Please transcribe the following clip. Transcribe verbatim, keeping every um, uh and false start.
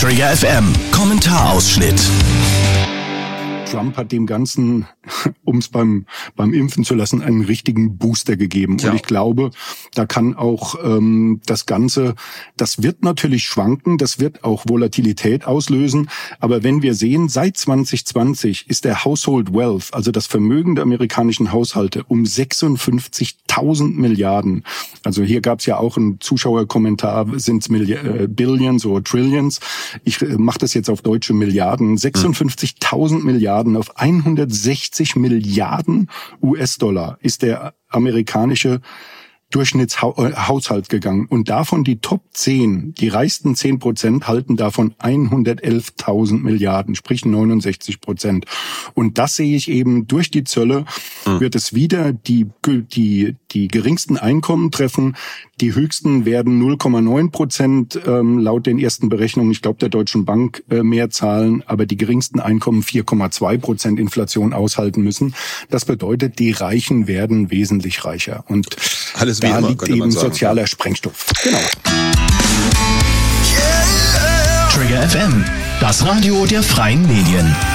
Trigger F M, Kommentarausschnitt. Trump hat dem Ganzen, um es beim beim Impfen zu lassen, einen richtigen Booster gegeben. Ja. Und ich glaube, da kann auch ähm, das Ganze, das wird natürlich schwanken, das wird auch Volatilität auslösen. Aber wenn wir sehen, seit zwanzig zwanzig ist der Household Wealth, also das Vermögen der amerikanischen Haushalte, um sechsundfünfzigtausend Milliarden. Also hier gab es ja auch einen Zuschauerkommentar, sind es Milli- äh, Billions oder Trillions. Ich äh, mache das jetzt auf deutsche Milliarden. sechsundfünfzigtausend Milliarden auf hundertsechzig Milliarden U S-Dollar ist der amerikanische Durchschnittshaushalt gegangen. Und davon die Top zehn, die reichsten zehn Prozent halten davon hundertelftausend Milliarden, sprich neunundsechzig Prozent. Und das sehe ich eben, durch die Zölle wird es wieder die, die, die geringsten Einkommen treffen. Die höchsten werden null Komma neun Prozent ähm, laut den ersten Berechnungen, ich glaube der Deutschen Bank, äh, mehr zahlen, aber die geringsten Einkommen vier Komma zwei Prozent Inflation aushalten müssen. Das bedeutet, die Reichen werden wesentlich reicher. Und alles da immer, liegt eben sozialer Sprengstoff. Genau. Trigger F M, das Radio der freien Medien.